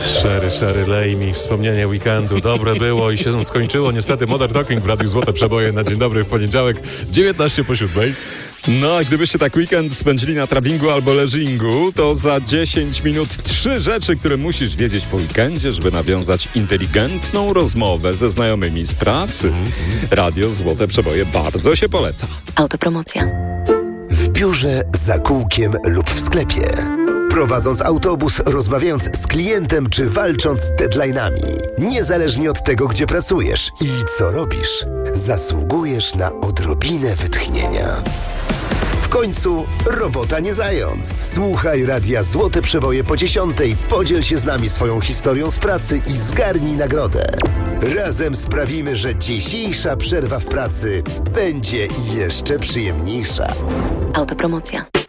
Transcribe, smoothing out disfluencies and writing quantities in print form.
Sherry, lej mi wspomnienie weekendu. Dobre było i się skończyło. Niestety Modern Talking w Radiu Złote Przeboje na Dzień Dobry w poniedziałek, 19:07. No, a gdybyście tak weekend spędzili na travingu albo leżingu, to za 10 minut 3 rzeczy, które musisz wiedzieć po weekendzie, żeby nawiązać inteligentną rozmowę ze znajomymi z pracy. Radio Złote Przeboje bardzo się poleca. Autopromocja. W biurze, za kółkiem lub w sklepie. Prowadząc autobus, rozmawiając z klientem czy walcząc z deadline'ami. Niezależnie od tego, gdzie pracujesz i co robisz, zasługujesz na odrobinę wytchnienia. W końcu robota nie zając. Słuchaj Radia Złote Przeboje po 10:00, podziel się z nami swoją historią z pracy i zgarnij nagrodę. Razem sprawimy, że dzisiejsza przerwa w pracy będzie jeszcze przyjemniejsza. Autopromocja.